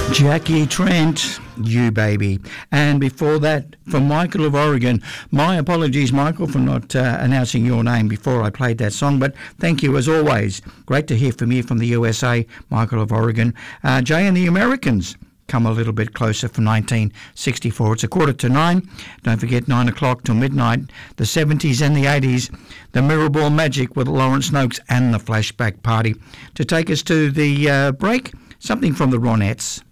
Jackie Trent, You Baby. And before that, from Michael of Oregon. My apologies, Michael, for not announcing your name before I played that song, but thank you as always. Great to hear from you from the USA, Michael of Oregon. Jay and the Americans come a little bit closer from 1964. It's 8:45. Don't forget 9 o'clock till midnight. The 70s and the 80s. The Mirrorball Magic with Lawrence Noakes and the Flashback Party. To take us to the break, something from the Ronettes.